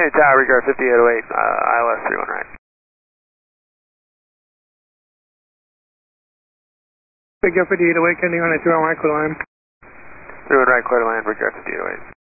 Kennedy Tower, regard 5808, ILS 31 right. Big Air 5808, Kennedy on a 2 right, clear line. 31 right, clear to land, regard 5808.